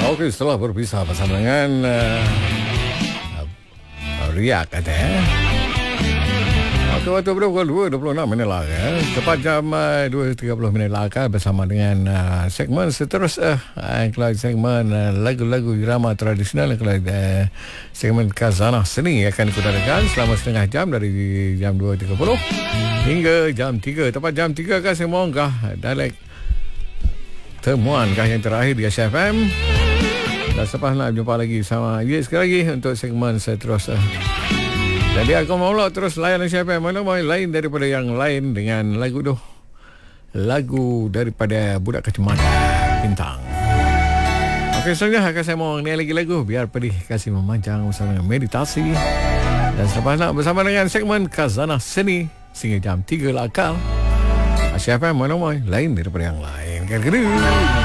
Okey, setelah berpisah bersama dengan Ria kata Okey, waktu berapa? 2.26 lah tepat jam 2.30 lah bersama dengan segmen seterusnya kalau segmen lagu-lagu irama tradisional, kalau segmen Khazanah Seni akan dikudarakan selama setengah jam dari jam 2.30 hingga jam 3. Tepat jam 3 kan semua dalek temuan yang terakhir di SFM. Dan selepas nak jumpa lagi sama Ye sekali lagi untuk segmen seterusnya. Jadi aku maulah terus layan SFM, mana mau lain daripada yang lain dengan lagu tu. Lagu daripada Budak Kacamata Bintang. Okey, selanjutnya akan saya mau ni lagi lagu biar pedih kasih memanjang bersama dengan meditasi. Dan selepas nak bersama dengan segmen Khazanah Seni sehingga jam 3 lah akal. SFM mana mau lain daripada yang lain. Kira-kira